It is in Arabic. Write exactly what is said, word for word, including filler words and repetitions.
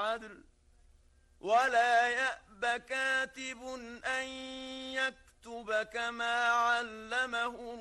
بالعدل ولا يأب كاتب أن يكتب كما علمه